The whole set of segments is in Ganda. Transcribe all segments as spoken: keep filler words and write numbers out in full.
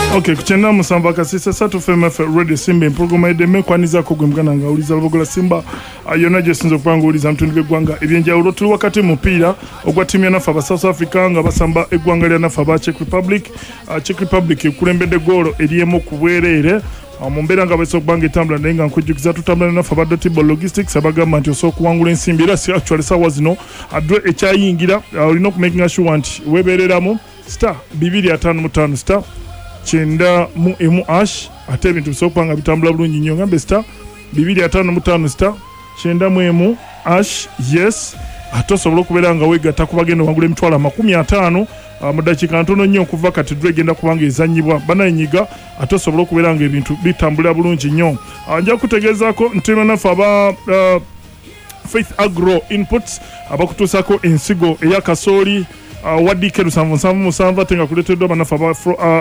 Okay, kuchenda musamba kasisa satu F M F Radio Simba impogoma edeme kwaniza ko gwemgana nga uliza Lubogola Simba ayona je sinzo kwanga uliza mtundu begwanga ebyenja ulotu wakati mupira ogwa timu ya nafa ba South Africa nga basamba egwanga lya nafa ba Czech Republic uh, Czech Republic kulembede golo eliemo kubwerere Mumbera nga baso kubanga tambula nenga nkujukiza tutambula nafa ba Dotable Logistics abagamba nti so kuwangula ensimbi era si actually sawa zino adwe ekyayingira olino ku making sure nti webereramu star bibiri atano mutano star chenda mu emu ash ate bintu bisokupanga bitambula bulungi nnyo ngambe star bibiri atano mutano star chenda mu emu ash yes atosobola okubeera nga wegatta kubagenda wangula emitwalo makumi ataano uh, mu dakika ntono nnyo okuva kati dre genda kubanga ezannyibwa bananyiga atosobola okubeera nga ebintu bitambula bulungi nnyo uh, nja kutegeezaako ntino nafe aba uh, Faith Agro Inputs abakutuusako ensigo eyakasooli Uh, wadike lusanvu nsanvu musanvu atenga kuleteddwa banafa aba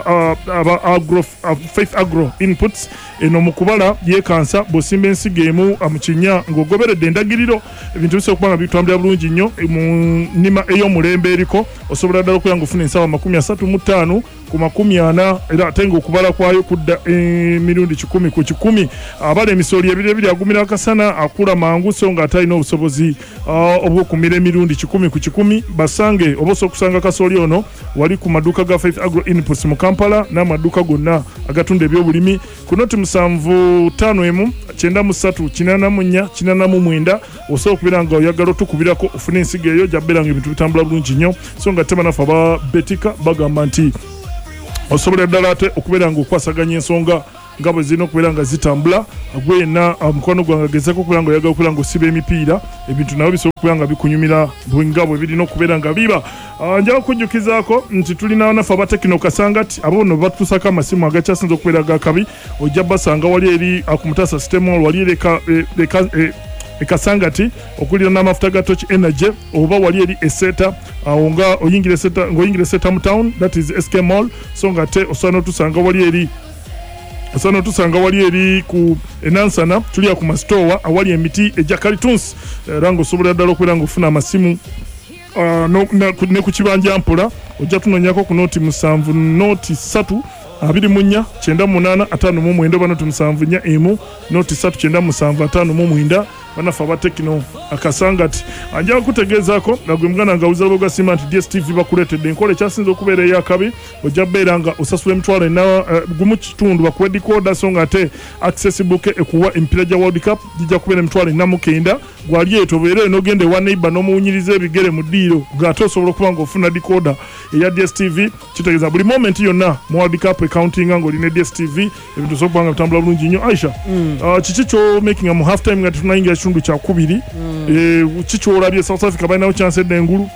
uh, uh, uh, agro uh, Faith Agro Inputs eno mukubala yekansa bosimba ensigo emu amukinya ngogoberedde endagiriro ebintu bisokubanga bitambula bulungi nnyo mu nnima ey'omulembe eriko osobola ddala okuyanga ofuna ensawa makumi asatu mu ttaano ku makumi ana era atenga okubala kwayo kudda emirundi kikumi ku kikumi abala emisooli ebiri ebiri agumira akasana akula mangu so nga atalina obusobozi uh, obw'okumira emirundi kikumi ku kikumi basange oboso okusanga kasooli ono wali ku maduuka ga Faith Agro Inputs mu Kampala n'amaduuka gonna agatunda ebyobulimi ku noti musanvu ttaano emu kyenda mu ssatu kinaana mu nnya kinaana mu mwenda osobola okubeera nga oyagala otukubirako ofune ensigo eyo gyabbeera nga ebintu bitambula bulungi nnyo so nga temanafe aba betika bagamba nti osobola ddala ate okubeera nga okwasaganya ensonga nga bwe zirina okubeera nga zitambula gwena mukwano gwange agezeko okubeera nga oyagala okubeera nga osiba emipiira ebintu nabyo bisobola okubeera nga bikunyumira nga bwe birina okubeera nga biba njala okujjukizaako nti tulina nafe abatekino kasangati abo no batuusako amasimu agakyasinza okubeera gakabi ojja basanga wali eri ku mutasa system wali eri ekasangati okulira n'amafuta ga Touch Energy oba wali eri eseta awo nga oyingira eseta ng'oyingira eseta mu town that is S K Mall so nga te osobola tusanga wali eri Asano tusanga wali eri ku enansana tulia ku mastowa awali emiti eja cartons rango sobola ddala okubeera nga ofuna amasimu uh, no, na, ne ku kibanja mpola ojja tunonyako ku noti musanvu noti ssatu abiri mu nnya kyenda munaana ataano mu mwenda oba noti musanvu nnya emu noti ssatu kyenda musanvu ataano mu mwenda banafe abatekino akasangati anja kutegezaako nagwe muganda nga awuza Lubogola Simba nti D S T V bakuleetedde enkola ekyasinza okubeera eyakabi ojja beera nga osasula emitwalo ena uh, gumu kitundu bakuwa decoder so nga ate access book ekuwa emipiira gya World Cup gijja kubeera emitwalo ena mu kenda gwali etobeera enogenda ewa neighbor n'omuwunyiriza ebigere mu ddiiro ng'ate osobola okuba nga ofuna decoder eya D S T V kitegeeza buli moment yonna mu World Cup accounting ng'olina D S T V ebintu osobola nga bitambula bulungi nnyo Aisha mm. uh, kiki kyo making mu half time nga tetunayingira kitundu kya kubiri mm. eh, kiki olabye South Africa balinawo chance edda engulu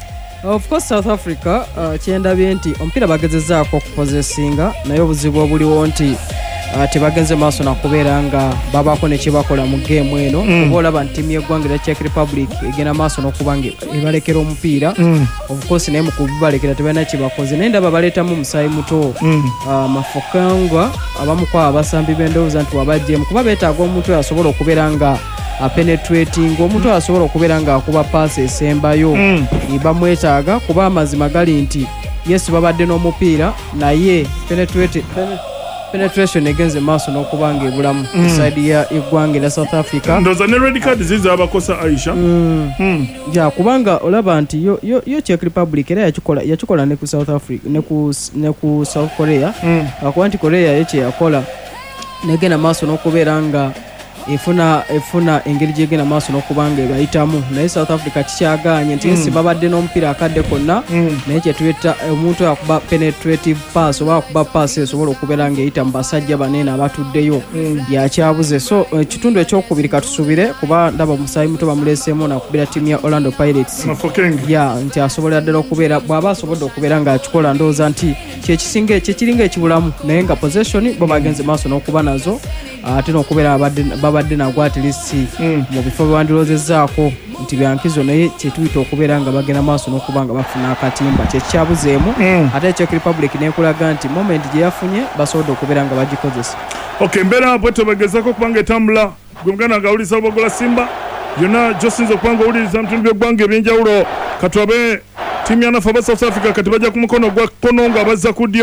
of course South Africa uh, kyendabye nti omupiira bagezezaako okupozesinga naye obuzibu obuliwo nti Uh, tebagenze maaso nakubeera nga babaako nekibakola mu game eno mm. oba olaba nti tiimu y'eggwanga erya Czech Republic egenda maaso n'okuba nga ebalekera omupiira mm. of course naye mu kubalekera tebalina kibakoze naye ndaba baleetamu omusaayi muto mm. uh, mafokangwa abamu kwa abasambi b'endowooza nti wabajjemu kuba beetaaga omuntu asobola okubeera nga penetrating omuntu asobola okubeera nga akuba paasi esembayo mm. bamwetaaga kuba amazima gali nti yes babadde n'omupiira naye penetrate penetration egenze maaso n'okubanga ebulamu mm. side ya eggwanga erya South Africa ndoza ne red card ziza abakosa Aisha mm. mm. ja kubanga olaba nti yo, yo, yo Czech Republic era yakikola yakikola ne ku South Africa ne ku ne ku South Korea mm. akuba nti Korea yeche yakola negena maaso n'okubeera nga efuna efuna engeri gyegenda maaso n'okubanga ebayitamu naye South Africa kikyaganye nti esi mm. babadde n'omupiira akadde konna mm. naye kyetuyita omuntu akuba penetrative pass oba akuba pass esobola okubeera nga eyita mu basajja banene abatuddeyo mm. yakyabuze so ekitundu ekyokubiri katusubire kuba ndaba omusaayi muto bamuleeseemu nakubira ttiimu ya Orlando Pirates ya nti asobola ddala okubeera bw'aba asobodde okubeera nga akikola ndowooza nti kyekisinga kyekiringa ekibulamu naye nga possession bo bagenze maaso n'okuba nazo ate n'okubeera babadde nagwa at least mm. mu bifo byandirozezaako nti byankizo naye kyetuyita okubeera nga bagenda maaso n'okuba nga bafuna akatimba kyekyabuzeemu mm. ate Czech Republic nekulaga nti moment gye yafunye basobodde okubeera nga bagikozesa okay mbeera bwe tubagezako okubanga etambula gwe muganda nga awuliriza Lubogola Simba yonna gyosinza okubanga owuliriza mutundu by'eggwanga ebyenjawulo katwabe tiimu ya nafe aba South Africa kati bajja ku mukono gwa kkono nga bazza ku ddyo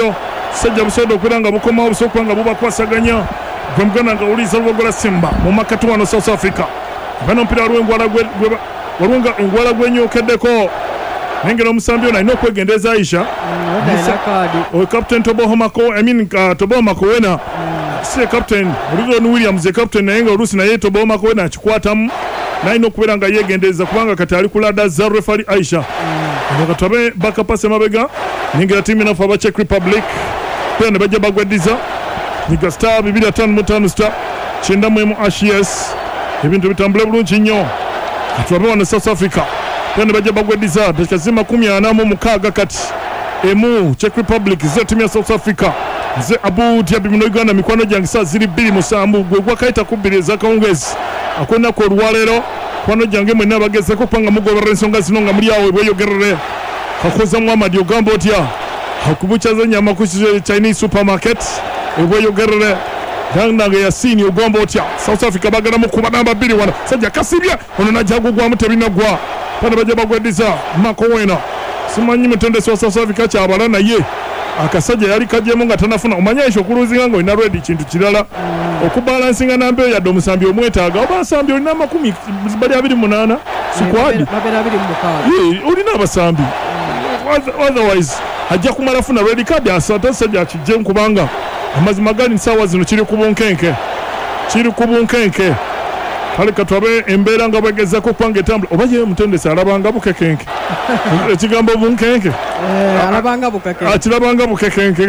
sajja busodo okwera bukomawo busobola nga bubakwasaganya gwe muganda nga uliza lubogola Simba mu makatu wano South Africa bano mpira waliwo nga engwala gwenyokeddeko naye ngeno omusambi ono alina okwegendeeza Aisha owe captain Tobo Mako I mean uh, Tobo Makowena mm. si captain Ron Williams ye captain naye nga oluusi naye Tobo Makowena akikwatamu nalina okubeera nga yeegendeeza kubanga kati ali kulada za refari Aisha mm. katabe bakapase mabega nengera tiimu enafu aba Czech Republic pera ne bajja bagweddiza niga star bibiri ataano mu ttaano star kyenda mu emu ashes ebintu bitambule bulungi nnyo katulabe wano South Africa pera ne bajja bagweddiza dakika zi makumi ana mu mukaaga kati emu Czech Republic ze timu ya South Africa ze Abu Dhabi muno Uganda mikwano gyange saa ziri bbiri musanvu gwe gwakaita kubbiri ez'akawungeezi akwennaku olwaleero kwano gyange mwenna abagezeko kubanga mugoberera ensonga zino nga muli awo bweyogerere kakoza Muhammad ogamba otya akubukyaza ennyama ku Chinese supermarket ebweyogerere nange yasiini ogamba otya South Africa bagala mukuba namba bbiri wano sajja kasibya ono najjagugwamu tebinagwa pano bajja bagweddiza Makowena simanyi mutendesi wa South Africa kyabala naye akasajja yali kajjemu nga tanafuna omanya ekyo okuluzinga nga olina redi kintu kirala mm. okubalansinga nambeeyo yadde omusambi omwetaaga oba nsambi olina amakumi bali abiri munaana sikwadi olina abasambi mm. otherwise ajja kumala funa redi kadi asatu sajja akijjemu kubanga amazima gali ssaawa zino kiri ku bunkenke kiri ku bunkenke kale katwabe embeera nga bagezako kubanga etambula oba ye mutendesi alabanga bukekenke ekigambo bunkenke alabanga bukekenke akirabanga bukekenke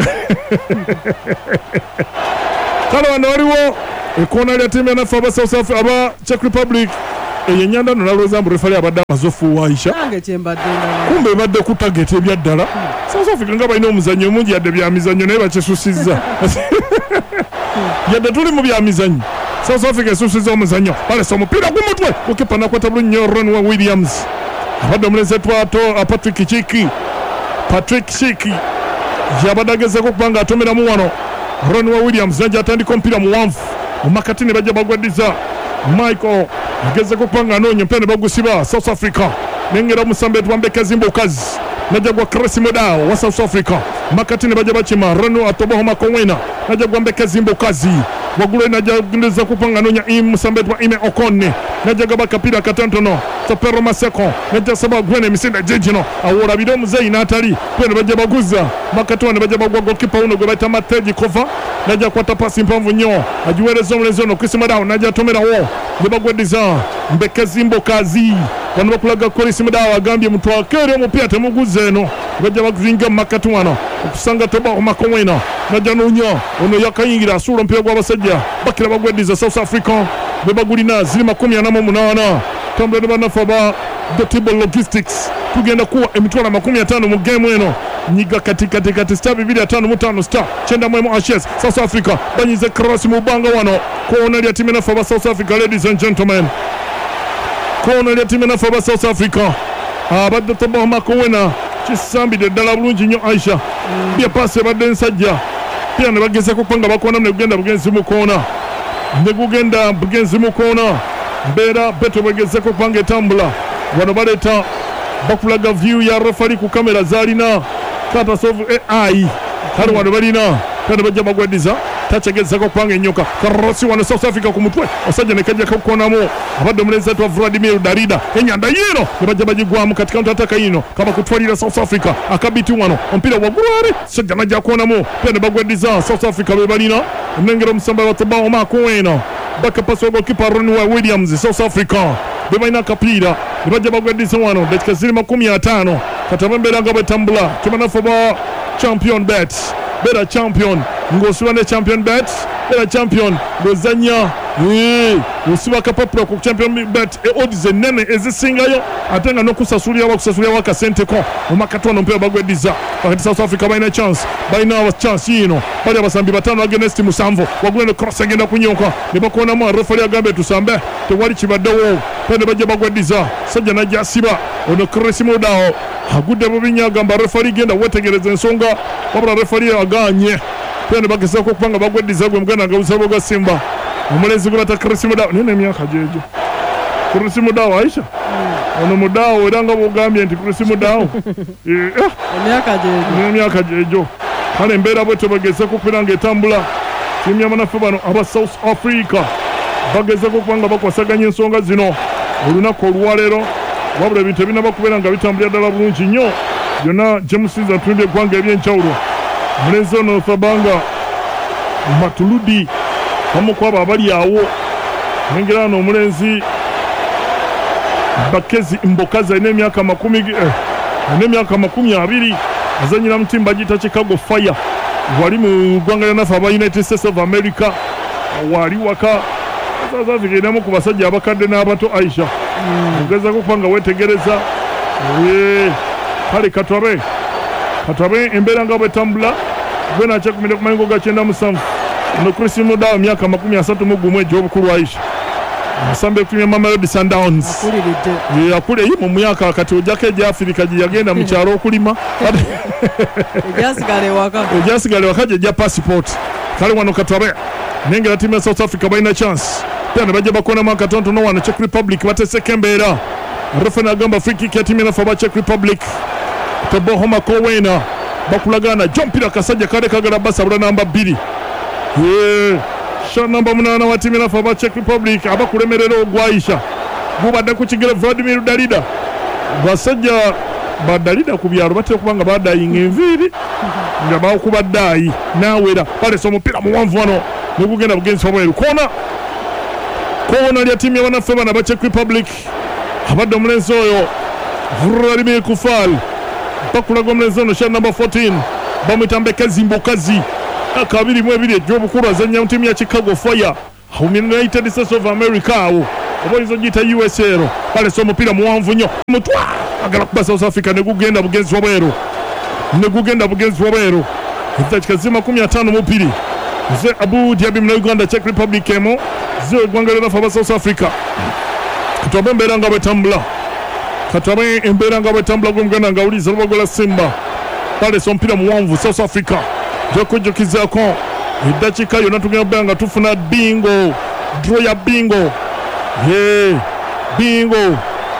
kale wano waliwo ekoona lya tiimu enafu aba South Africa aba Czech Republic eyo ennyanda no nalowooza mbu refali abadde amazofu Aisha kumbe ebadde ku tageti ebyaddala South Africa nga balina omuzannyo omungi yadde byamizannyo naye bakisusizza yadde tuli mu byamizannyo South Africa esusiza omuzannyo balesa omupiira gumutwe okipa nakwata bulungi nnyo Ron Williams abadde omulenzi twato Patrick Chiki Patrick Chiki yabadde agezeko okubanga atomeramu wano Ron Williams najja atandika omupiira muwanvu mu makati ne bajja bagwaddiza Michael agezeko okubanga anoonya mpira ne bagusiba South Africa nengera omusambi etwambe Kazimbo Kazi najja gwa Chris Modao wa South Africa makati ne bajja bakima Ron Atobo Makowena najja gwambe Kazimbo Kazi wagulu najja gendeza kupanga nonya im musambetwa ime Okonne najja gaba kapira katantono Topero Maseko najja saba gwene misinde jejino awora bido muzeyi natali kwene bajja baguza makatone bajja bagwa goalkeeper uno gwe bayita Mateji Kova najja kwata pasi mpamvu nnyo ajiwerezo omulenzi ono Chris Modao najja atomerawo ne bagweddiza Mbekazimbo Kazi wano bakulaga Chris Modao agambye mutwakere omupira temuguze eno bajja bakuzinga makatu wano okusanga Tobo Makowena najja nonya ono yakayingira asuula mpira gw'abasajja bakira bagweddiza South Africa bebagulina ziri makumi ana mu munaana tambula ne bannafu aba Dotable Logistics tugenda kuwa emitwalo makumi ataano mu game eno nyiga katikati kati star bibiri ataano mu ttaano star kyenda mu emu ashes South Africa banyize cross mu bbanga wano koona lya timu enafu aba South Africa ladies and gentlemen koona lya timu enafu aba South Africa abadde Tobo Makowena kisambidde ddala bulungi nnyo Aisha mm. bya paasi ebadde ensajja pira ne bagezeko kubanga bakoona ne gugenda bugenzi mu koona ne gugenda bugenzi mu koona mbeera beto bagezeko kubanga etambula wano baleeta bakulaga view ya refari ku kamera zaalina katasovu A I kale wano balina kale bajja bagwaddiza takyagezako kubanga ennyoka karosi wano South Africa ku mutwe osajja ne kajja kukonamu abadde omulenzi atwa Vladimir Darida ennyanda yino ne bajja bagigwamu kati kauntataka yino kaba kutwalira South Africa akabiti wano omupiira waggulwari sajja najja kukonamu pia ne bagwaddiza South Africa be balina ennengera omusamba wa Tobo Makowena bakapasi wa goalkeeper Ron Williams South Africa be balina akapiira ne bajja bagwaddiza wano dakika ziri makumi ataano kati abembeera nga bwetambula tubanafu ba champion bet bera champion ng'osiba ne champion bet bera champion ng'ozannya osiba kapapula ku champion bet odds ennene ezisingayo ate nga n'okusasulira bakusasulira wakasenteko mu makati wano mpira bagweddiza pakati South Africa balina chance balina chance yino bali abasambi bataano against musanvu wagula ne cross agenda kunyoka ne bakonamu refari agambe tusambe tewali kibaddewo pene bajja bagweddiza sajja najja asiba ono Chris Modao agudde mu binnya agamba refari genda wetegereza ensonga wabula refari aganye pene bagezako okubanga bagweddiza gwe muganda nga busabo gwa Simba omulenzi gwe bata Chris Modao nene emyaka jejo Chris Modao Aisha mm. ono Modao era nga bwogambye nti Chris Modao emyaka jejo emyaka jejo kale embeera bwe tebagezeko okubeera ng'etambula tiimu y'abanafu bano aba South Africa bagezeko okuba nga bakwasaganya ensonga zino olunaku olwaleero wabula ebintu ebinaba kubeera nga bitambulira ddala bulungi nnyo byonna gyemusinza ntulidde eggwanga ebyenjawulo omulenzi ono Thabanga Matuludi bamu ku abo abali awo nengera ano omulenzi Bakezi Mbokazi alina emyaka makumi eh, alina emyaka makumi abiri azanyira mu ttiimu bagiyita Chicago Fire wali mu ggwanga lyanafe aba United States of America wali waka South Africa erinamu ku basajja abakadde n'abato Aisha ogezaako okuba nga weetegereza kale katwabe katwabe embeera nga bwetambula bwena akyakumire ku mayingo ga kyenda musanvu ono Chris Mudawa emyaka makumi asatu mu gumu egy'obukulu Aisha asambe kumya Mamelodi Sundowns akule yi mu myaka kati ojjako egy'Afirika gye yagenda mu kyalo okulima egyasigala ewaka egyasigala ewaka gye gya passport kale wano katwabe nengera ttiimu ya South Africa balina chance era ne bajja bakonamu akatonotono wano Czech Republic bateeseko embeera refa n'agamba free kick ya ttiimu yanafe aba Czech Republic Tebohoma Kowena bakulagana jompira kasajja kale kagala basabula namba bbiri sha namba munaana wa ttiimu yanafe aba Czech Republic abakulemerera ogwaisha gubadde ku kigere Vladimir Dalida basajja badalida ku byalo batera kuba nga badayinga enviiri nga bakuba daayi naawera balesa omupiira muwanvu wano negugenda bugenzi wabweru koona koona lya ttiimu y'abanafe bano aba Czech Republic abadde omulenzi oyo Vladimir Kufal bakulaga omulenzi ono sha namba fourteen bamwita Mbekezi Mbokazi akabiri mu ebiri egy'obukulu azannya mu ttiimu ya Chicago Fire United States of America awo oba oyinza ogiyita U S A ero balesa omupiira muwanvu nnyo mutwa agala kuba South Africa negugenda bugenzi wabweru negugenda bugenzi wabweru eddakiika zi makumi ataano mu bbiri ze Abu Dhabi mu Uganda Czech Republic emu ze eggwanga lyanafe aba South Africa katwabe embeera nga bwetambula katwabe embeera nga bwetambula gw'omuganda nga awuliza lubagola Simba balesa omupiira muwanvu South Africa gyokujjukizaako eddakiika yonna tugenda kubeera nga tufuna bingo draw ya bingo ye bingo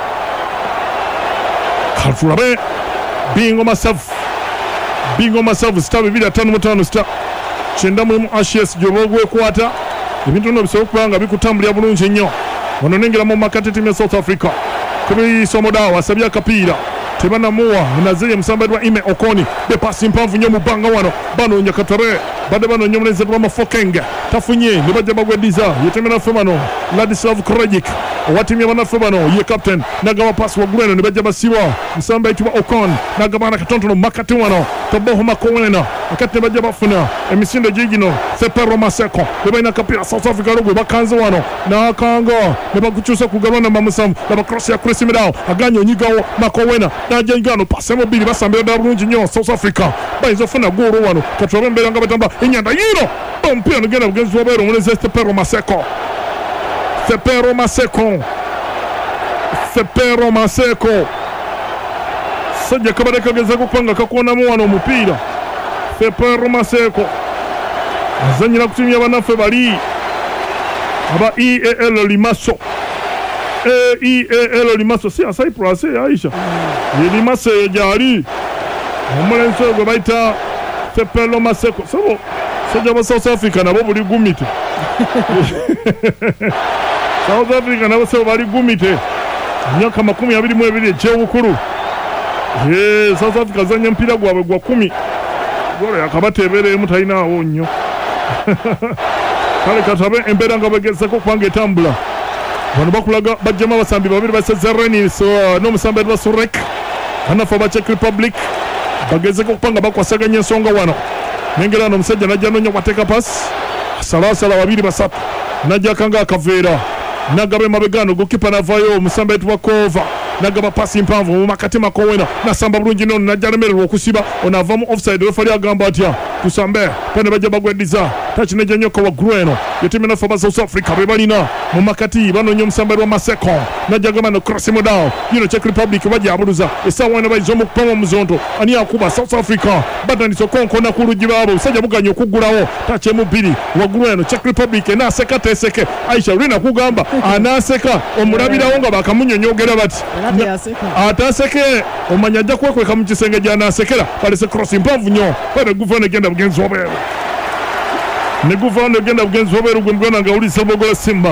katulabe bingo masavu bingo masavu sita bibiri ataano mu ttaano sita kyenda mu ashes gy'oba ogwekwata ebintu bino bisobola okuba nga bikutambulira bulungi nnyo wano nengeramu makati ttiimu ya South Africa Chris Omodawa asabye akapiira tebanamuwa nazeye musambadi wa Ime Okoni bepasi mpanvu nnyo mu bbanga wano banoonya katwabe badde banoonya omulenzi lwa Fokeng tafunye ne bajja bagweddiza ye ttiimu y'abanafe bano Ladislav Krajic owa ttiimu y'abanafe bano ye captain nagaba pasi waggulu eno ne bajja basiba musamba ayitibwa Okon nagabana katonotono makati wano Tebohoma Kowena akati ne bajja bafuna emisinde gigino Sepero Maseko ne balina akapiira South Africa logwe bakanze wano nakanga ne bakukyusa kugalwa namba musanvu laba cross ya Chris Mudawa aganye onyigawo Makowena najja ngano pasi emubiri basambira ddala bulungi nnyo South Africa bayinza ofuna goolo wano katulabe embeera nga batamba enyanda yino omupiira nogenda bugenzi wabweru omulenzi Sepero Maseko Sepero Maseko Sepero Maseko sajja kabadde kagezaako okuba nga kakonamu wano omupiira Sepero Maseko azanyira ku ttiimu y'abanafe bali aba E A L Limassol E A L Limassol si Cyprus Aisha ye Limassol eyo gyali omulenzi oyo gwe bayita Sepero Maseko sabo sajja ba South Africa nabo buli gumite South Africa nabo sebo bali gumite emyaka makumi abiri mu ebiri egy'obukulu ye South Africa azanya mpira gwabwe gwa kumi golo yakabateeberemu talinaawo nnyo kale katabe embeera nga bagezako okuba nga etambula bano bakulaga bajjamu abasambi babiri basezereni n'omusambi wa Surek banafe aba Czech Republic bagezeko okuba nga bakwasaganya ensonga wano nengera wano omusajja najja noonya wateeka pasi asalaasala babiri basatu najja akanga akaveera nagaba emabegano gokipa navayo omusambi ayitibwa Kova nagaba pasi mpanvu mu makati Makowena nasamba bulungi nono najja alemererwa okusiba ono ava mu offside refali agamba atya tusambe pene bajja bagweddiza tachineja nyoka wa Grueno yetime na faba South Africa bebalina mu makati banonye omusambali wa Maseko najagama no cross modal yino Czech Republic baje aburuza esawa na bayizo mu kupama muzondo ani akuba South Africa badani sokonko na kuluji babo sajja buganyo kugulawo tache mubiri wa Grueno Czech Republic na seka teseke Aisha Rina kugamba anaseka omulabirawo nga bakamunyonyogera bati ataseke omanyaja kwekwe kamukisenge jana asekera balese cross mpamvu nyo bale guvana genda bugenzi obero ne guvana genda bugenzi obero gwendwana nga uli Lubogola Simba.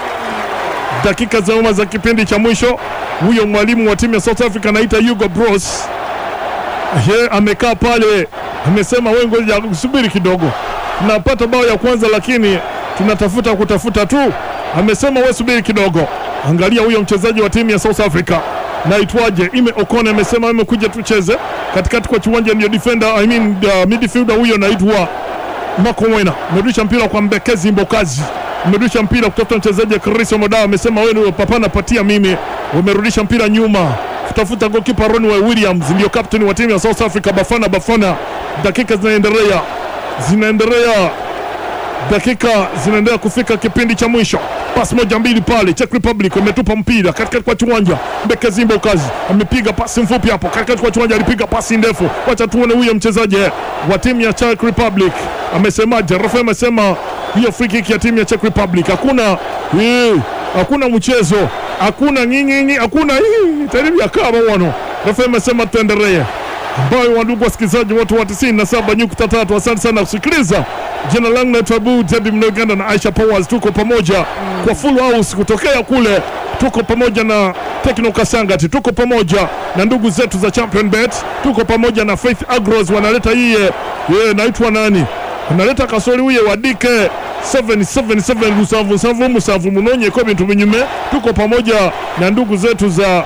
Dakika za uma za kipindi cha mwisho huyo mwalimu wa timu ya South Africa anaita Hugo Bros ye amekaa pale amesema wewe ngoja usubiri kidogo tunapata bao ya kwanza lakini tunatafuta kutafuta tu amesema wewe subiri kidogo angalia huyo mchezaji wa timu ya South Africa naitwaje Ime Okone amesema amekuja tucheze katikati kwa kiwanja ndio defender I mean uh, midfielder huyo naitwa Makomwena merudisha mpira kwa Mbekezi Mbokazi merudisha mpira kutoka mchezaji Chris Modawa amesema wewe ndio papa napatia mimi umerudisha mpira nyuma kutafuta goalkeeper Ronway Williams ndio captain wa timu ya South Africa Bafana Bafana dakika zinaendelea zinaendelea dakika zinaendelea kufika kipindi cha mwisho pasi moja mbili pale Czech Republic imetupa mpira katikati kwa kiwanja Mbekezi Mbokazi amepiga pasi mfupi hapo katikati kwa kiwanja alipiga pasi ndefu wacha tuone huyo mchezaji wa timu ya Czech Republic amesemaje refa amesema hiyo free kick ya timu ya Czech Republic hakuna eh hakuna mchezo hakuna nyinyi hakuna hii taribu ya kama wano refa amesema tuendelee ambayo wandugu wasikilizaji watu wa tisini na saba nukta tatu asante sana kusikiliza. Jina langu naitwa Abu Dhabi Mnoganda na Aisha Powers tuko pamoja mm. kwa full house kutokea kule tuko pamoja na Tekno Kasangati tuko pamoja na ndugu zetu za Champion Bet tuko pamoja na Faith Agros wanaleta hii yeye naitwa nani wanaleta kasori huye wadike seven seven seven musavu musavu musavu munonye kwa bintu binyume tuko pamoja na ndugu zetu za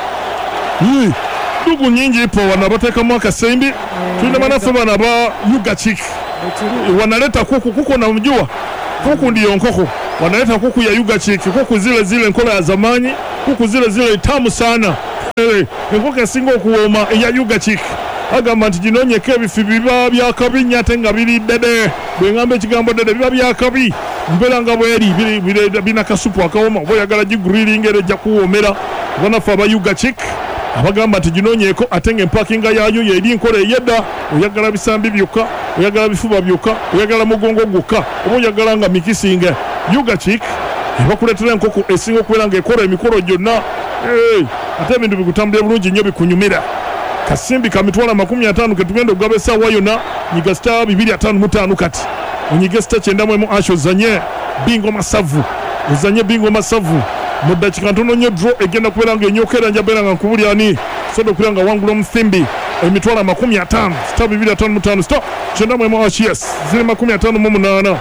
hii ndugu nyingi ipo wanabateka mwaka Sembi mm. tuna manafa banaba Yugachik wanaleta kuku kuku na mjua kuku ndio nkoko wanaleta kuku ya Yugachik kuku zile zile nkola ya zamani kuku zile zile tamu sana eh nkoko singo kuoma ya Yugachik agamba tijinonye kebifi biba bya kabinya tenga bili dede bwengambe kigambo dede biba bya kabi mbela ngabo eri bili bili bina kasupu akaoma boyagala jigriling ereja kuomera banafa ba Yugachik abagamba tijinonyeko atenge parking yayo yedi nkole yeda oyagala bisambi byuka oyagala bifuba byuka oyagala mugongo guka oyagala nga mikisinga Yugachik bakuletera nkoko esingo kwelanga ekora emikoro jonna eh ate bintu bikutambye bulungi nyo bikunyumira kasimbi kamitwala makumi atano ketugenda ogabesa wayona nyiga star bibiri atano mutano kati onyiga star kyenda mu asho zanye bingo masavu uzanye bingo masavu muda chikantono nyo draw egenda kubelanga enyokera njabera nga nkubuli ani sodo kulanga wangulo mthimbi emitwala makumi atano star bibiri atano mutano star kyenda mu asho yes zili makumi atano mu munana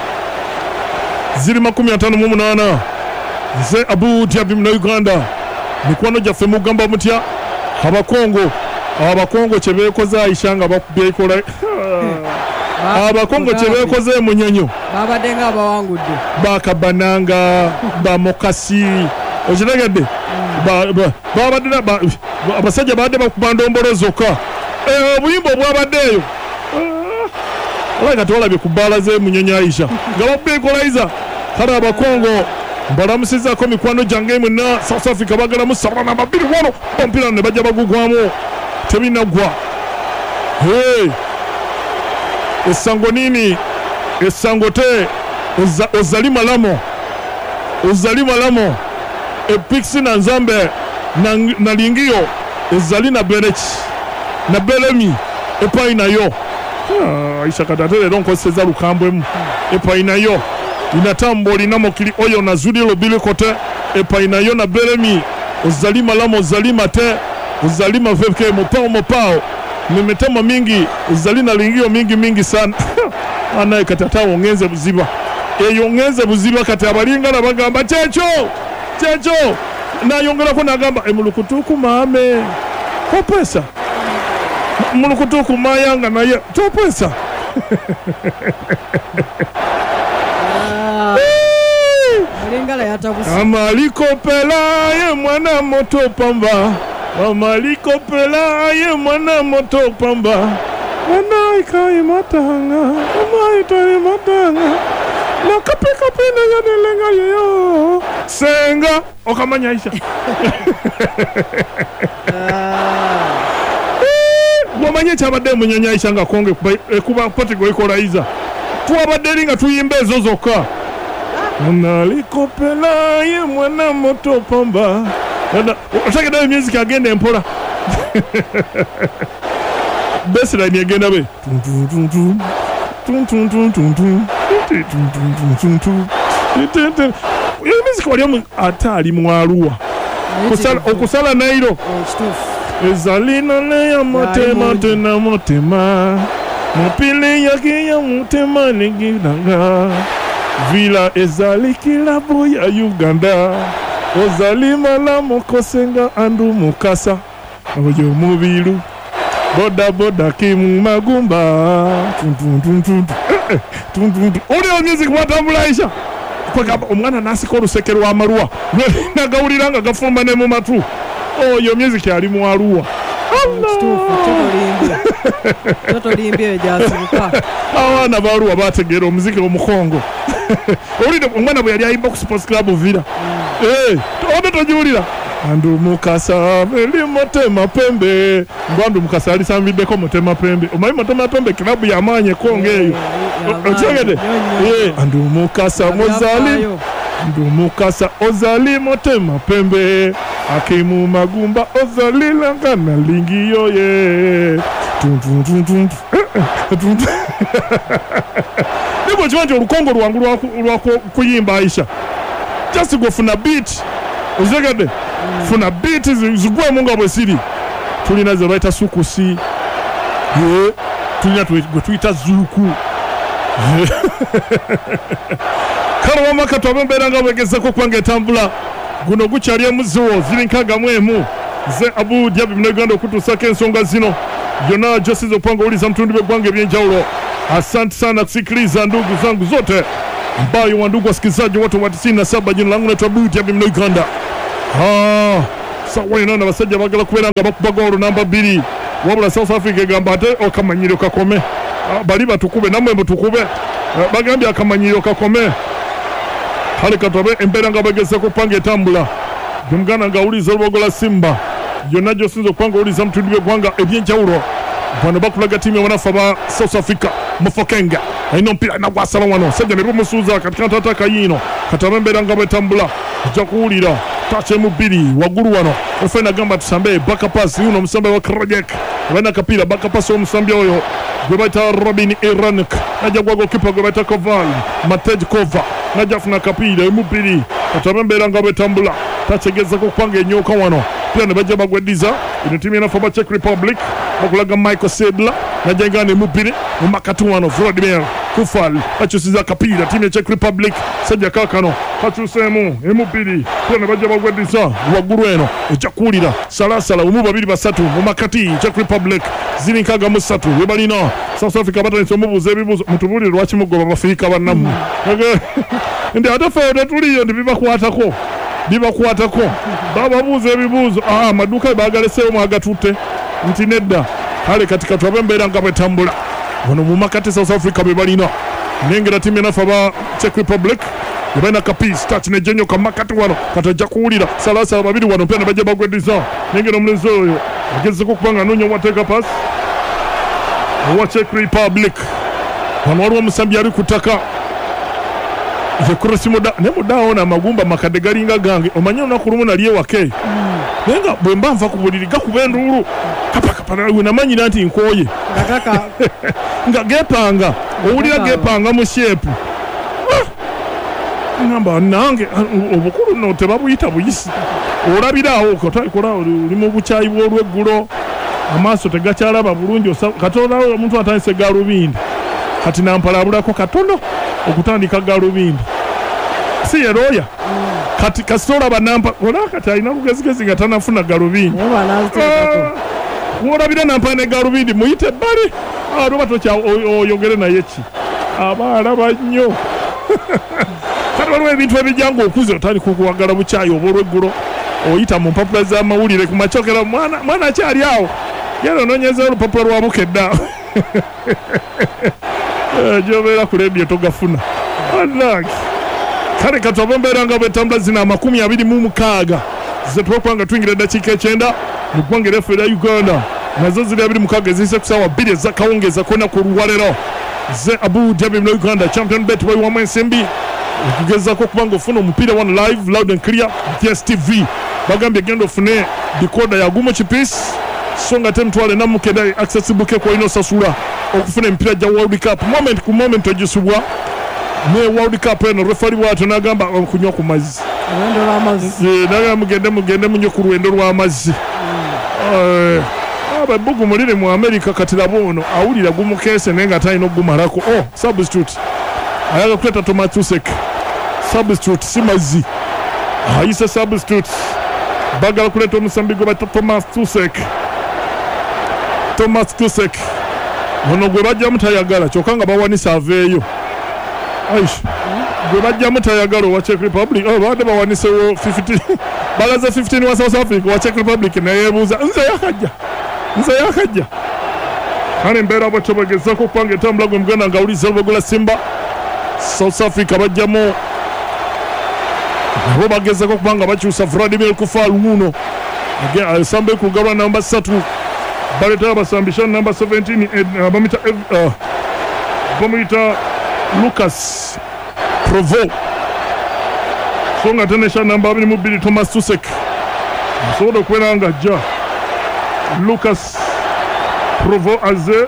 zili makumi atano mu munana ze Abu Dhabi mu Uganda mikwano jaffe mugamba mutya abakongo abakongo kyebekoza Aishanga bakubekola abakongo kyebekoze munyonyo babadenga abawangudde bakabananga bamokasi okitegedde babadde abasajja badde bakubanda ombolozoka obuyimba obwabaddeeyo alaga tolabye ku bbala ze munyonyo Aisha nga babekolaiza kale abakongo mbalamusizako mikwano gyange mwena South Africa bagala musaba na babiri wano ompira ne bajja bagugwamu tebinagwa hey esango nini esango te oza, ozalima lamo ozalima lamo epixi na nzambe na, na lingio ezali na berechi na belemi epai na yo ah, Aisha katatere donko seza lukambwemu epai na yo inatamboli na mokili oyo na zuli lobile kote epai na yo na belemi ozalima lamo ozalima te uzalima veke mopao mopao nimetema mingi uzalina lingio mingi mingi sana anaye katata ongeze buziba eyongeze buziba kati abalinga na bagamba checho checho na yongera ko nagamba emulukutuku mame ko pesa mulukutuku mayanga naye to pesa Malingala yatabusi amaliko pela ye mwana moto pamba amaliko pela ye mwana moto pamba wanaika imatanga umaita imatanga nakapika pina yanelenga yeyo senga okamanya Aisha wamanye kyabadde munyanya Aisha nga konge kuba Portugal ikolaiza tuwabadde nga tuyimba ezo zokka munalikopela ye mwana moto pamba otegedde music agenda empola baseline egenda be yo music wali ate ali mu Arua okusala Nairo ezalina leya motema tena motema mupili yake ya mutema negidanga vila ezali kilabu ya Uganda ozali malamu kosenga andu mukasa ojo mubiru boda boda kimu magumba uli music watambulaisha kwa omwana nasiko olusekero wa Marua nagawuliranga gafumba ne mu matu oyo music ali mu Arua totolimbe jasibuka awana Barua bategera omuziki omukongo olide omwana bwe yali ayimba ku sports club Villa eh odo tojiulira andu mukasa meli motema pembe ngwandu mukasa ali sambiddeko motema pembe omayi motema pembe club ya manye konge eyo ochegede eh andu mukasa mozali andu mukasa ozali motema pembe akimu magumba ozali langana lingiyo ye tum tum tum tum nebo chanje olukongo lwangu lwa kuyimba Aisha just go funa beat ozegede funa beat zigwe munga bwesiri tulina ze baita sukusi ye tulina twe tuita zuku karwa makato bemberanga begeza ko kwange tambula guno gukyali muzuo zirinkaga mwemu ze Abu Dhabi mneganda okutusaka ensonga zino yona josizo opanga uliza mtundu begwange byenjaulo. Asante sana kusikiliza ndugu zangu zote mbayo wa ndugu wasikilizaji wote wa tisini na saba. Jina langu naitwa Abu Dhabi mneganda. Ah sawa ina na basajja bagala kuberanga bakubagoro namba mbiri wabula South Africa gamba ate okamanyiro kakome ah, bali batukube namwe mutukube ah, bagambye akamanyiro kakome hali katobe emberanga bageze kupanga etambula jumgana ngauliza Lubogola Simba yonna josinzo kupanga uliza mtundibe gwanga ebyenjawulo bano bakulaga timu wanafa ba South Africa mufokenga ino mpira na gwasala wano sajja ne bumusuza katika tataka yino katabemberanga betambula jakuulira tache mubiri waguru wano ofena gamba tusambe baka pass yuno musambe wa Krajek bana kapira baka pass wa musambe oyo gwebaita Robin Iranek naja gwago kipa gwebaita Koval Matej Kova naja funa kapira mubiri katabemberanga betambula tachegeza kupanga enyoka wano pia ne bajja bagwediza ino timu ina foba Czech Republic bakulaga Michael Sedla naja ngane mubiri mu makatu wano Vladimir Kufal achusiza kapira timu ya Czech Republic sajja kakano kachusemu emubiri pia ne bajja bagwediza waguru eno ejakulira salasala umu babiri basatu mu makati Czech Republic zirinkaga musatu webalina South Africa batanise omubuuza ebibuuzo mutubulire lwaki mugoba Bafirika bannamu ndi atafe tuliyo ndi bibakwatako bibakwatako bababuuza ebibuuzo ah maduka bagaleseyo mwagatutte nti nedda kale katika twabembeera nga betambula wano mu makati South Africa bebalina nengera timu nafa ba Czech Republic yabana kapis touch ne jenyo kamakati wano kataja kuulira salasa babiri wano pia nabaje bagwediza nengera omulenzi oyo ageze ko kubanga nonyo wateka pass wa Czech Republic wano waliwo omusambi ali kutaka ye kurosimo da ne mudaona magumba makade galinga gange omanyo nakulumu naliye wake mm. Nenga bwemba nva kubuliri gakubenduru kapa kapa na manyi nanti nkoye ngataka nga gepanga owulira gepanga mu shape ngamba nange obukulu no tebabuyita buyisi olabirawo kotakola oli mu buchayi bw'olweggulo amaaso tegakyalaba bulungi katola omuntu atandise galubindi kati nampalabulako katono okutandika galubindi si yeroya mm. kati kasitola banampa ola kati alina lugezigezi nga tanafuna galubindi olabira nampa ne galubindi muyite bali aloba tokya oyogere naye ki abalaba nnyo kati waliwo ebintu ebijanga okuze otali kukuwagala bukyayi oba olweggulo oyita mu mpapula z'amawulire ku machokera mwana mwana akyali awo yero nonyeza olupapula lwa bukedda gyobeera ku leediyo togafuna anaki kale katwaba mbeera nga bwetambula zina amakumi abiri mu mukaaga ze tubakuba nga tuyingira eddakiika ekyenda mu ggwanga eryaffe erya uganda nazo ziri abiri mukaaga eziyise ku ssaawa bbiri ezakawungeeza kwenaku olwaleero ze abu dhabi mu uganda champion bet bayiwamu ensimbi okugezaako okuba nga ofuna omupiira wano live loud and clear D S T V bagambye genda ofune dikoda yagumu kipiisi so nga temutwale namukenda accessible ke kwolina osasula okufuna emipiira gya world cup moment ku moment ogisubwa ne world cup eno refari bwato nagamba okunywa ku mazzi olwendo lw'amazzi nagamba mugende mugende munyo ku lwendo lw'amazzi ababugu mulire mu America katirabu ono awulira gumukeese naye nga talina ogumalako oh substitute ayaga kuleta tomatusek substitute si mazzi ayise substitute bagala kuleta omusambi gwe bata Thomas Tusek Thomas Tusek ono gwe bajjamu tayagala kyokka nga bawanisa aveeyo aish gwe bajjamu tayagala owa Czech Republic oh baade bawanisewo fifteen balaza fifteen wa South Africa wa Czech Republic nayebuuza nze yakajja nze yakajja kale mbeera bwe tubagezako okupanga etambula gwe muganda nga awuliza Lubogola Simba South Africa bajjamu nabo bagezako okubanga bakyusa Vladimir Kufal uno asambe ku lugalo namba three baleta abasambisha namba seventeen bamuyita bamuyita Lucas Provo so nga tenesha namba abiri mu bbiri Thomas Tusek asobola okubeera nga ajja Lucas Provo aze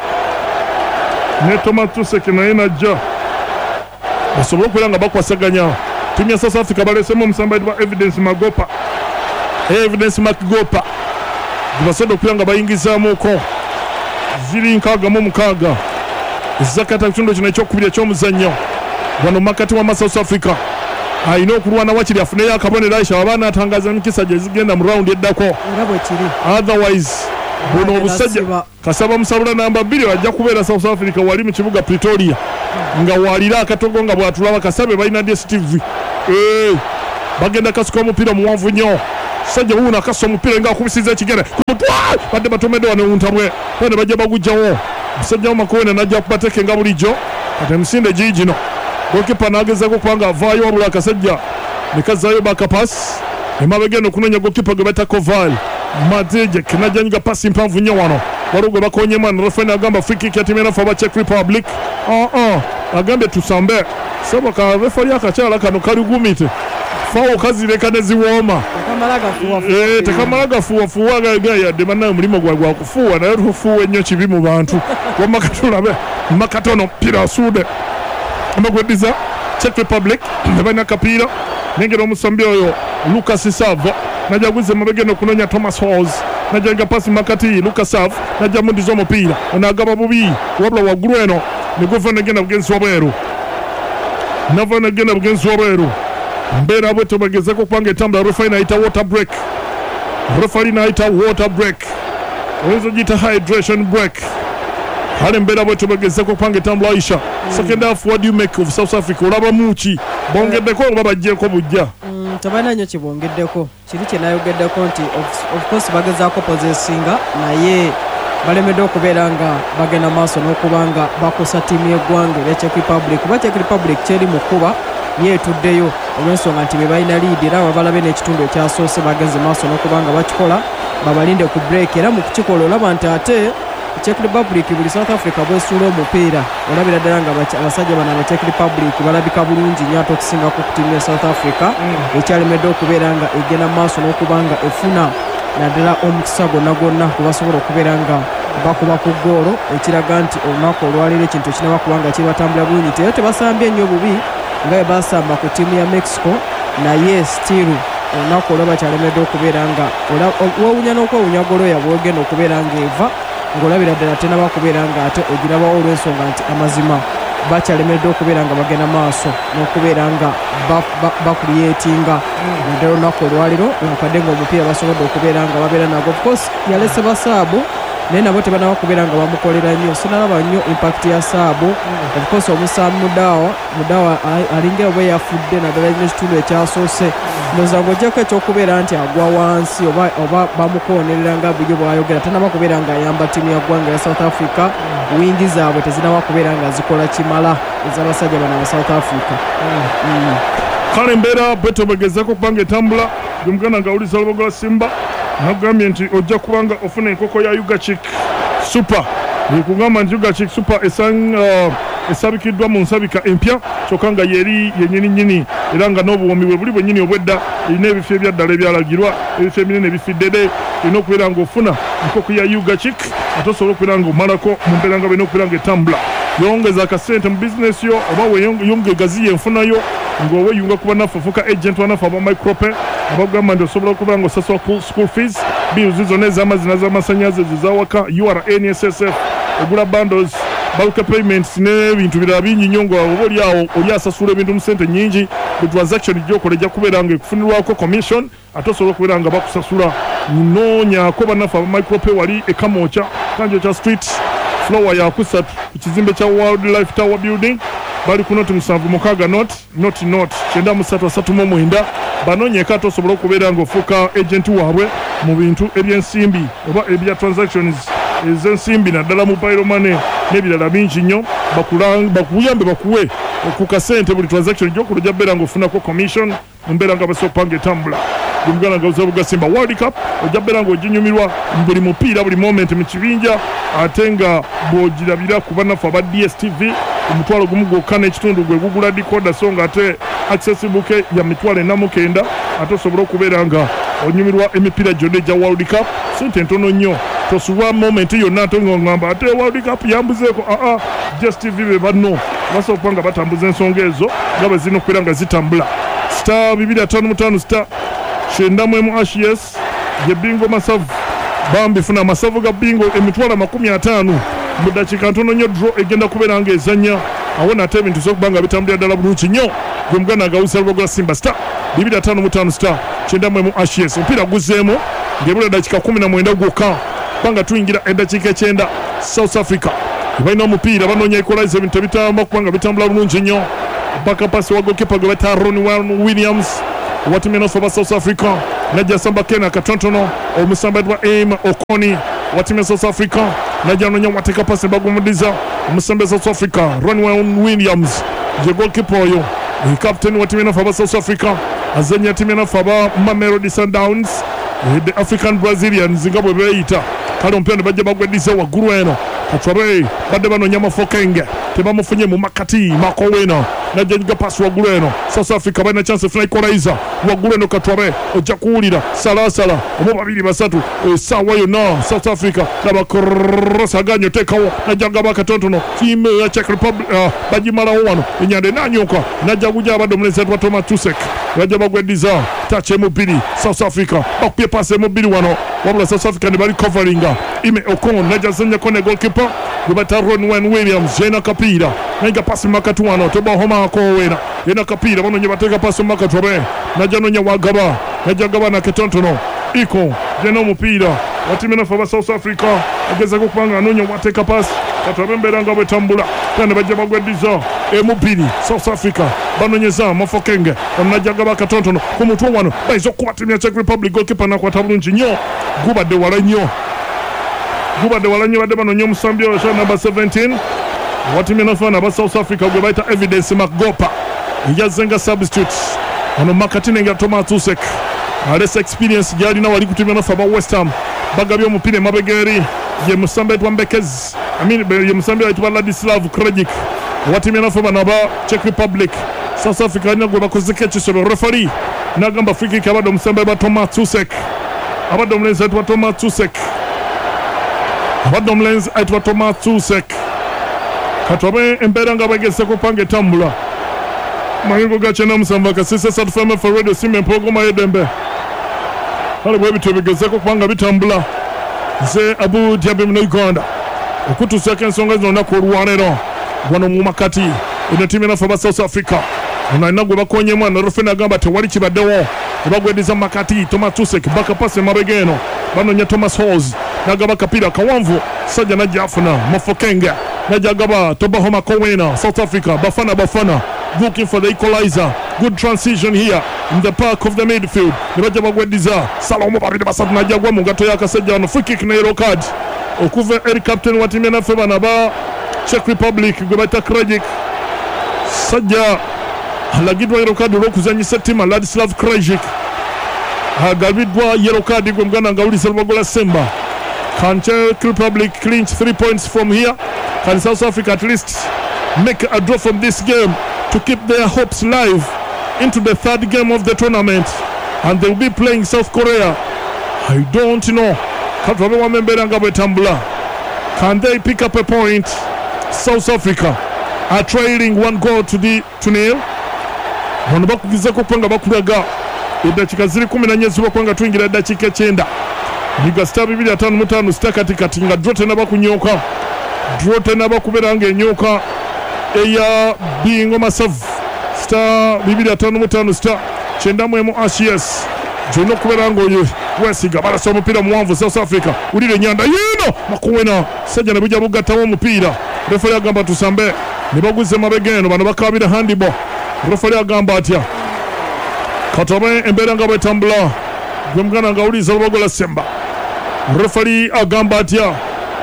ne Thomas Tusek naye najja basobola okubeera nga bakwasaganya timu ya South Africa balesemu omusambaidi wa Evidence Magopa Evidence Magopa basobola okubeera nga bayingizaamuko ziri nkaaga mu mukaaga ezakata kitundu kino ekyokubiri eky'omuzannyo wano makati wa South Africa ayina okulwana wakiri afuneyo akabonero Aisha abaana atangaza mikisa gye zigenda mu raundi eddako otherwise buno obusajja kasaba musabula namba bbiri ajja kubeera South Africa wali mu kibuga Pretoria nga walira akatogo nga bwatulaba kasabe balina D S T V eh bagenda kasuka omupiira muwanvu nnyo sajja wuno akasa omupiira nga akubisiza ekigere badde batomedde wano untabwe bane bajja bagujjawo musajja Makoena najja kubateke nga bulijjo kati emisinde giri gino gokipa nagezaako okubanga avaayo wabula akasajja nekazaayo bakapasi emabega eno okunoonya gokipa gwe bata Koval Matije kinajjanyiga pasi mpanvu nnyo wano waliwo gwe bakonyemu ano refeni agamba free kick ya timu enafu aba Czech Republic uh-uh. agambye tusambe saba ka referi akakyala kano kaligumite fawo kazireka ne ziwooma eh tekamala gafuwafuwa gayadde bannayo mulimo gwa gwa kufuwa naye tufuwe nnyo kibi mu bantu wamakatulabe makatono mpira asuude amagwediza Czech Republic ne balina kapiira nengera omusambi oyo Lucas Savo najaguze mabega no kunonya Thomas Halls najenga pasi makati Lucas Savo najja mundizo omupiira onagaba bubi wabula waggulu eno neguvana genda bugenzi wabweru navana genda bugenzi wabweru mbeera bwe tubagezeko okubanga etambula referee naayita water break referee naayita water break oyinza giyita hydration break kale mbeera bwe tubagezeko okubanga etambula Aisha second half what do you make of South Africa olaba muki bongeddeko oba bajjeeko bujja tabalina nnyo kibongeddeko kiri kye nayogeddeko nti of course bagezaako pozesinga naye balemedde okubeera nga bagenda maaso n'okuba nga bakosa ttiimu y'eggwanga erya Czech Republic kuba Czech Republic kyeri mu kkuba yeetuddeyo olw'ensonga nti be balina liidi era babalabe n'ekitundu ekyasoose bagenze maaso n'okuba nga bakikola babalinde ku break era mu kukikola olaba nti ate Czech Republic buli South Africa bwesuula omupiira olabira ddala nga abasajja bano aba Czech Republic balabika bulungi nnyo ate okusingako ku ttiimu ya South Africa ekyalemedde okubeera nga egenda maaso n'okuba nga efuna naddala omukisa gwonna gwonna kwebasobola okubeera nga bakuba ku ggoolo ekiraga nti olunaku olwaleero ekintu ekinaba kuba nga kibatambula bulungi teyo tebasambye nnyo bubi nga bwe basamba ku ttiimu ya Mexico naye stiru olunaku olwo bakyalemedde okubeera nga wewunya n'okwewunya goloya bwegenda okubeera ng'eva ng'olabira ddala tenaba kubeera nga ate ogirabawo olw'ensonga nti amazima bakyalemedde okubeera nga bagenda maaso n'okubeera nga bakuliyeetinga naddala olunaku olwaliro nakadde ng'omupiira basobodde okubeera nga babeera nagwo of course yalese basaabu naye nabo tebanaba kubeera nga bamukolera nnyo sinalaba nnyo impact ya saabu of course omusaamu mudawa mudawa alinga oba yafudde naddala nnyo ekitundu ekyasoose ndowooza ng'ojjako ekyokubeera nti agwa wansi oba oba bamukoonerera nga bujo bwayogera tanaba kubeera ng'ayamba ttiimu ya ggwanga ya South Africa wingi zaabwe tezinaba kubeera nga zikola kimala ez'abasajja bano aba South Africa. kale embeera Beto bagezaako kubanga etambula gumuganda ng'awuliza Lubogola Simba nagambye nti ojja kubanga ofuna enkoko ya Ugachik super ekugamba nti Ugachik super esabikiddwa mu nsabika empya kyokka nga yeri yennyininyini era nga n'obuwomi bwe buli bwennyini obwedda erina ebifo ebyaddala ebyalagirwa ebifo ebinene ebifiddede erina okubeera ng'ofuna enkoko ya Ugachik ate osobola okubeera ng'omalako mu mbeera nga balina okubeera ng'etambula yongeza akasente mu bizinesi yo oba weyongegaziyo enfunayo ng'oweyunga kuba naffe ofuuka agent wanaffe aba micrope abagamba nti osobola okuba nga osasula school fees bills zonna ez'amazzi n'az'amasannyalaze zezawaka U R N S S F ogula bundles bulk payments n'ebintu birala bingi nnyo nga oba oli awo oli asasula ebintu mu ssente nnyingi buli transaction gy'okola ejja kubeera nga ekufunirwako commission ate osobola okubeera nga bakusasula noonyaako bannaffe aba micrope wali ekamooca kanjokya street flower yakusatu ku kizimbe kya Wildlife Tower building bali ku noti musanvu mukaaga not not not kyenda musatu asatu mu mwenda banoonyeeko ate osobola okubeera ng'ofuuka agenti waabwe mu bintu eby'ensimbi oba ebya transactions ez'ensimbi naddala mobile money n'ebirala bingi nnyo bakuyambe bakuwe ku kasente buli transaction gy'okola ojja beera ng'ofunako commission mu mbeera nga basooka panga etambula gumuganda nga Lubogola Simba World Cup ojja beera ng'oginyumirwa buli mupiira buli moment mu kibinja ate nga bw'ogirabira ku bannaffe aba D S T V omutwalo gumu gwokka n'ekitundu gwe gugula decoder so nga ate accessible ya mitwalo ena mu kenda ate osobola okubeera nga onyumirwa emipiira gyonna egya World Cup sente ntono nnyo tosubwa moment yonna ate ng'ongamba ate World Cup yambuzeeko aa D S T V be banno basobola okuba nga batambuza ensonga ezo nga bwe zirina okubeera nga zitambula star bibiri ataano mu ttaano star kyenda mu emu H S ye bingo masavu bambi funa amasavu ga bingo emitwalo amakumi ataano mu ddakiika ntono nnyo draw egenda kubeera nga ezannya awo nate ebintu z'okuba nga bitambulira ddala bulungi nnyo gwe muganda agawuza Lubogola Simba star bibiri ataano mu ttaano star kyenda mu emu H S omupiira guzeemu ng'ebula ddakiika kumi na mwenda gwokka kubanga tuyingira eddakiika ekyenda South Africa balina omupiira banoonya equalize ebintu ebitamba kubanga bitambula bulungi nnyo bakapasi wa goalkeeper gwe bayita Ronnie Williams watimenoso oba South Africa najja samba kena katontono omusamba edwa aim okoni watimya South Africa najja anonya wateeka pasi bagumudiza omusamba South Africa Ronnie Williams je goalkeeper oyo captain watimenoso oba South Africa azanya timenoso oba Mamelodi Sundowns the African Brazilians nga bwe beeyita kale omupiira ne bajja bagweddiza waggulu eno katwabe badde banoonya mafokenge tebamufunye mu makati makowena najja nyiga pasi waggulu eno South Africa balina chance efuna equalizer waggulu eno katwabe ojja kuwulira salasala omu babiri basatu essaawa yonna South Africa laba krosaganya oteekawo najja gaba katontono tiimu ya Czech Republic bagimalawo wano enyanda enanyuka najja guja abadde omulenzi atwa Thomas Tusek bajja bagweddiza tachi emubiri South Africa bakupye pasi emubiri wano wabula South Africa ne bali coveringa Ime Okon najja zanyako ne goalkeeper gwe bata Ronnie Williams yena kapiira nayiga pasi makati wano tebahomako wena yena kapiira banonye bateeka pasi makati obe najja nonya wagaba najja gaba na ketontono iko yena omupiira watimena faba South Africa agezako kubanga anonya wateeka pasi katwabe embeera nga bwetambula kandi bajja bagweddiza emubiri South Africa banonyeza mafokenge najja gaba katontono ku mutwe wano bayinza okuba ttiimu ya Czech Republic goalkeeper nakwata bulungi nnyo gubadde wala nnyo gubadde wala nnyo badde banonya omusambi oyo sha number seventeen watimena fana aba South Africa gwe bayita Evidence Magopa yazzenga substitute ono makati nenga Thomas Tusek alesa experience gyalina wali kutimena faba West Ham bagabye omupiira emabega eri ye musambi ayitibwa Mbekezi I mean ye musambi ayitibwa Ladislav Krajic watimena faba naba Czech Republic South Africa alina gwe bakozeko ekisolo referee nagamba free kick abadde omusambi ayitibwa Thomas Tusek abadde omulenzi ayitibwa Thomas Tusek abadde omulenzi ayitibwa Thomas Tusek katwabe embeera nga bagezeko panga etambula mayengo gakyenda musanvu akasisa esatu F M F Radio Simba empologoma y'eddembe kale bwe bityo bigezeko kubanga bitambula nze Abu Dhabi mu Uganda okutuusako ensonga zino olunaku olwaleero wano mu makati eno ttiimu enaffe aba South Africa ono alina gwe bakonyemu ano refene agamba tewali kibaddewo ne bagweddiza mu makati Thomas Tusek bakapasi emabega eno banoonya Thomas Halls nagaba kapira kawanvu sajja najja afuna Mofokenga najja agaba Tobahoma Kowena South Africa Bafana Bafana looking for the equalizer. Good transition here in the park of the midfield. Nibajja bagweddiza Salomo babiri basatu najja gwa mu gato yakasajja wano free kick na yellow card okuva eri captain wa timu yanaffe bana ba Czech Republic gwe bayita Krajic sajja alagidwa yellow card olw'okuzanyisa ttima Ladislav Krajic agabidwa yellow card gwe muganda ngawulisa Lubogola Simba. Can Czech Republic clinch three points from here? Can South Africa at least make a draw from this game to keep their hopes live into the third game of the tournament? And they'll be playing South Korea. I don't know. Can they pick up a point? South Africa are trailing one goal to the to nil. Bano bakugiza ko kwanga bakulaga eddakiika ziri kumi na nnya zibakwanga twingira eddakiika ekyenda. Liga star bibiri ataano mu ttaano sita katikati nga draw tenaba kunyooka. Draw tenaba kubeera ng'enyooka eya Bingo Masavu star bibiri ataano mu ttaano star kyenda mu emu Ashes gyonna okubeera ng'oyo wesiga balasa omupiira muwanvu South Africa wulira ennyanda yino Makuwena sajja ne bujja bugattawo omupiira referi agamba tusambe ne baguze mabega eno bano bakabira handball referi agamba atya katobe embeera nga bwetambula gwe muganda ngawuliza Lubogola Simba referi agamba atya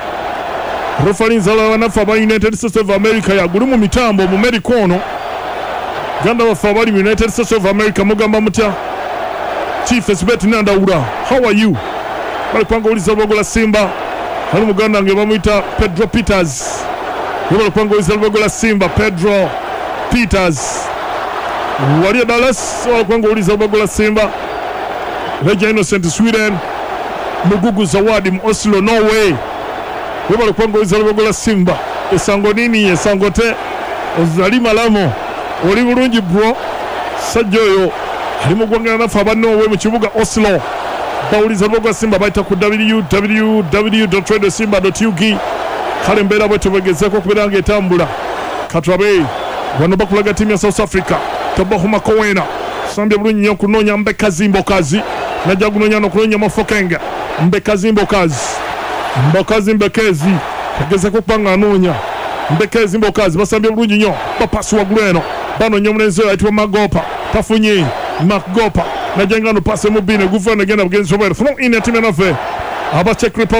referi nzala banafu aba United States of America yaguli mu mitambo mu America ono ganda bafa abali mu United States of America mugamba mutya Chief Esbet Nandawura, how are you? Bali kwanga uliza Lubogola Simba hali muganda nge bamuyita Pedro Peters bali kwanga uliza Lubogola Simba Pedro Peters wali Dallas bali kwanga uliza Lubogola Simba Legia Innocent Sweden Mugugu Zawadi mu Oslo Norway bali kwanga uliza Lubogola Simba esango nini esango te ozali malamo oli bulungi bro sajja oyo ali mugwangana nafe abanoowe mu kibuga Oslo bawuliza Lubogola Simba bayita ku w w w dot radio simba dot u k kale mbeera bwe tubegezeeko okubeera ng'etambula katwabe wano bakulaga tiimu ya South Africa Tobahoma Kowena sambye bulungi nnyo okunoonya Mbekazi Mbokazi najja gunoonya n'okunoonya Mofokenga Mbekazi Mbokazi Mbokazi Mbekezi agezeeko okuba ng'anoonya Mbekezi Mbokazi basambye bulungi nnyo bapasi waggulu eno banoonya omulenzi oyo ayitibwa Magopa tafunye Magopa najja ng'ano pasi mu bbine guva negenda bugenzi obwere from in ya tiimu yanaffe aba Czech Republic